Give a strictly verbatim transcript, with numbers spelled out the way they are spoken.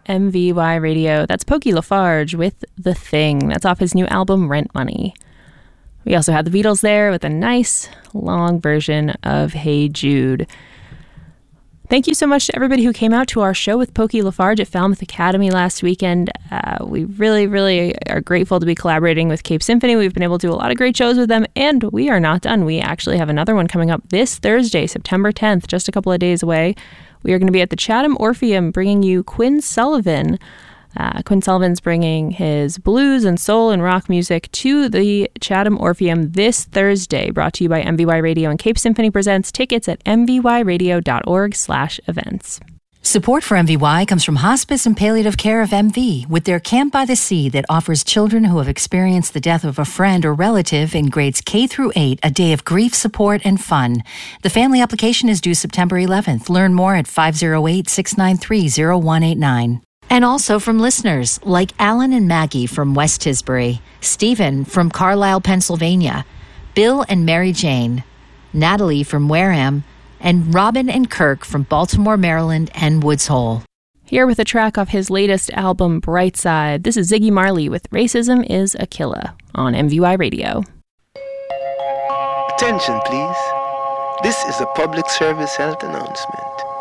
M V Y Radio. That's Pokey LaFarge with The Thing. That's off his new album, Rent Money. We also had the Beatles there with a nice, long version of Hey Jude. Thank you so much to everybody who came out to our show with Pokey LaFarge at Falmouth Academy last weekend. Uh, we really, really are grateful to be collaborating with Cape Symphony. We've been able to do a lot of great shows with them, and we are not done. We actually have another one coming up this Thursday, September tenth, just a couple of days away. We are going to be at the Chatham Orpheum bringing you Quinn Sullivan. Uh, Quinn Sullivan's bringing his blues and soul and rock music to the Chatham Orpheum this Thursday, brought to you by M V Y Radio, and Cape Symphony presents. Tickets at m v y radio dot org slash events. Support for M V Y comes from Hospice and Palliative Care of M V with their Camp by the Sea that offers children who have experienced the death of a friend or relative in grades K through eight a day of grief, support, and fun. The family application is due September eleventh. Learn more at five oh eight, six nine three, oh one eight nine. And also from listeners like Alan and Maggie from West Tisbury, Stephen from Carlisle, Pennsylvania, Bill and Mary Jane, Natalie from Wareham, and Robin and Kirk from Baltimore, Maryland, and Woods Hole. Here with a track off his latest album, Brightside, this is Ziggy Marley with Racism is a Killer on M V Y Radio. Attention, please. This is a public service health announcement.